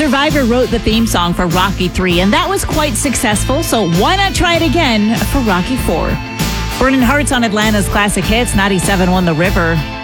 Survivor wrote the theme song for Rocky 3, and that was quite successful, so why not try it again for Rocky 4? Burning Hearts on Atlanta's Classic Hits, 97.1 The River.